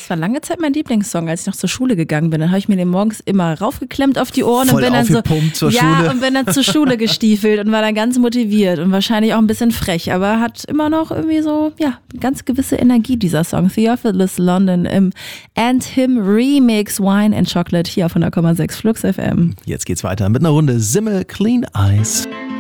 Das war lange Zeit mein Lieblingssong, als ich noch zur Schule gegangen bin. Dann habe ich mir den morgens immer raufgeklemmt auf die Ohren Voll und bin dann so zur Schule. und bin dann zur Schule gestiefelt und war dann ganz motiviert und wahrscheinlich auch ein bisschen frech, aber hat immer noch irgendwie so, ja, ganz gewisse Energie, dieser Song. Theophilus London im And Him Remix Wine and Chocolate hier auf 100,6 Flux FM. Jetzt geht's weiter mit einer Runde Simmel Clean Eyes.